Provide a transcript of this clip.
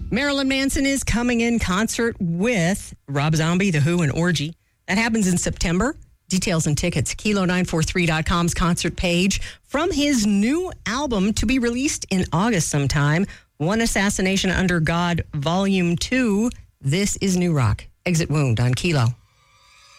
Marilyn Manson is coming in concert with Rob Zombie, The Who, and Orgy. That happens in September. Details and tickets, Kilo943.com's concert page. From his new album to be released in August sometime, One Assassination Under God, Volume 2. This is New Rock. Exit Wound on Kilo.